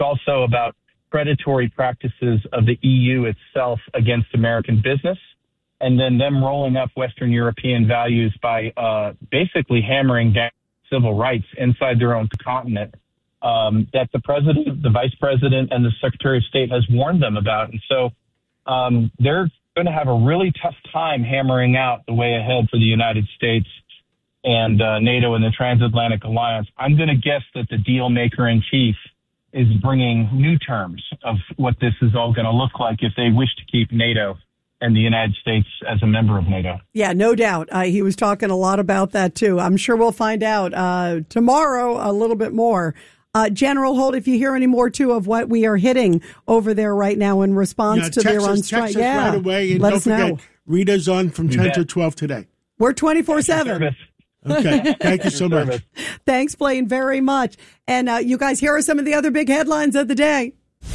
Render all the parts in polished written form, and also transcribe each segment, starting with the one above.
also about predatory practices of the EU itself against American business, and then them rolling up Western European values by basically hammering down civil rights inside their own continent that the president, the vice president, and the secretary of state has warned them about. And so they're going to have a really tough time hammering out the way ahead for the United States and NATO and the Transatlantic Alliance. I'm going to guess that the deal maker in chief is bringing new terms of what this is all going to look like if they wish to keep NATO and the United States as a member of NATO. Yeah, no doubt. He was talking a lot about that, too. I'm sure we'll find out tomorrow a little bit more. General Holt, if you hear any more, too, of what we are hitting over there right now in response to their on strike. Yeah, right away. And don't forget, Rita's on from 10 to 12 today. We're 24/7. Okay. Thank you so much. Thanks, Blaine, very much. And you guys, here are some of the other big headlines of the day.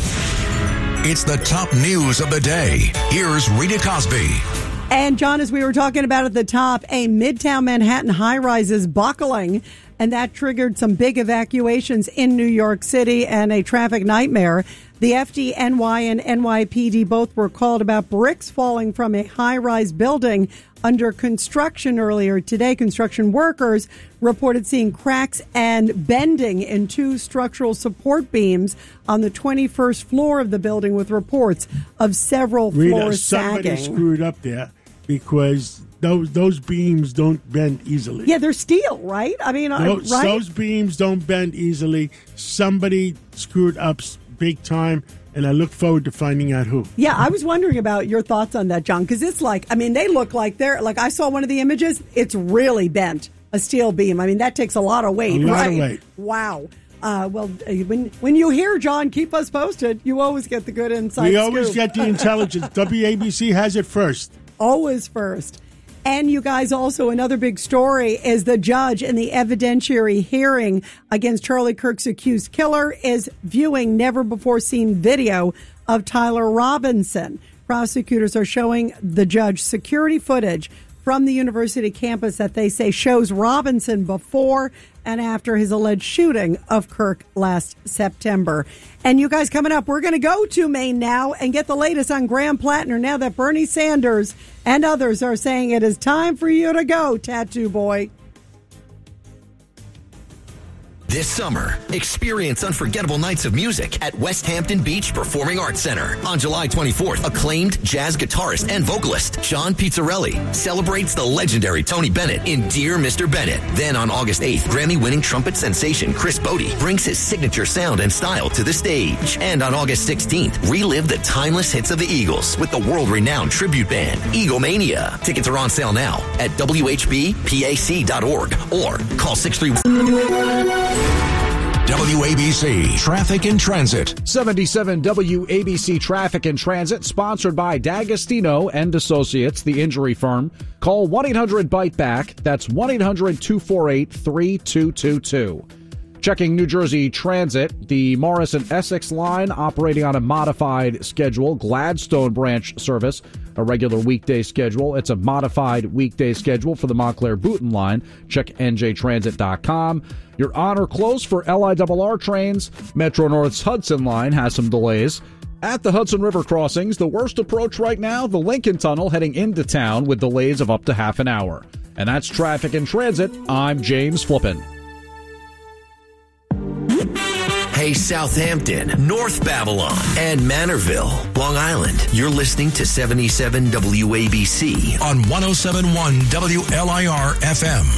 It's the top news of the day. Here's Rita Cosby. And, John, as we were talking about at the top, a Midtown Manhattan high-rise is buckling, and that triggered some big evacuations in New York City and a traffic nightmare. The FDNY and NYPD both were called about bricks falling from a high-rise building under construction earlier today. Construction workers reported seeing cracks and bending in two structural support beams on the 21st floor of the building, with reports of several floors sagging. Somebody screwed up there because those beams don't bend easily. Yeah, they're steel, right? I mean, those beams don't bend easily. Somebody screwed up big time, and I look forward to finding out who. Yeah, I was wondering about your thoughts on that, John, because it's like, I mean, they look like they're, like I saw one of the images, it's really bent, a steel beam. I mean, that takes a lot of weight, right? Of weight. Wow. Well, when you hear, John, keep us posted. You always get the good inside We always get the intelligence. WABC has it first. Always first. And you guys, also another big story is the judge in the evidentiary hearing against Charlie Kirk's accused killer is viewing never-before-seen video of Tyler Robinson. Prosecutors are showing the judge security footage from the university campus that they say shows Robinson before and after his alleged shooting of Kirk last September. And you guys, coming up, we're going to go to Maine now and get the latest on Graham Plattner now that Bernie Sanders and others are saying it is time for you to go, Tattoo Boy. This summer, experience unforgettable nights of music at West Hampton Beach Performing Arts Center. On July 24th, acclaimed jazz guitarist and vocalist John Pizzarelli celebrates the legendary Tony Bennett in Dear Mr. Bennett. Then on August 8th, Grammy-winning trumpet sensation Chris Bodie brings his signature sound and style to the stage. And on August 16th, relive the timeless hits of the Eagles with the world-renowned tribute band, Eaglemania. Tickets are on sale now at WHBPAC.org or call 631... WABC Traffic and Transit. 77 WABC Traffic and Transit, sponsored by D'Agostino and Associates, the injury firm. Call 1-800-BITE-BACK. That's 1-800-248-3222. Checking New Jersey Transit, the Morris and Essex line operating on a modified schedule. Gladstone branch service, a regular weekday schedule. It's a modified weekday schedule for the Montclair Booton line. Check njtransit.com. You're on or close for LIRR trains. Metro North's Hudson line has some delays. At the Hudson River crossings, the worst approach right now, the Lincoln Tunnel heading into town with delays of up to half an hour. And that's Traffic and Transit. I'm James Flippin. Hey, Southampton, North Babylon, and Manorville, Long Island. You're listening to 77 WABC on 107.1 WLIR FM.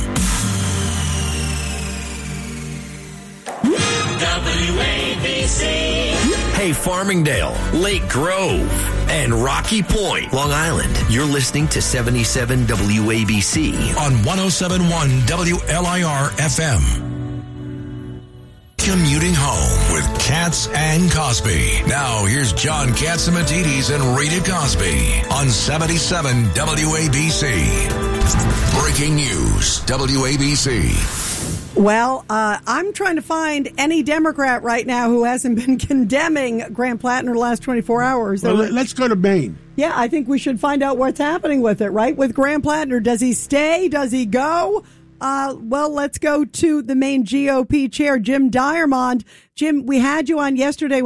WABC. Hey, Farmingdale, Lake Grove, and Rocky Point, Long Island. You're listening to 77 WABC on 107.1 WLIR FM. Commuting home with Katz and Cosby. Now here's John Catsimatidis and Rita Cosby on 77 WABC. Breaking news, WABC. Well, I'm trying to find any Democrat right now who hasn't been condemning Graham Plattner the last 24 hours. Well, let's go to Maine. Yeah, I think we should find out what's happening with it, right? With Graham Plattner, does he stay? Does he go? Well, let's go to the main GOP chair, Jim Diamond. Jim, we had you on yesterday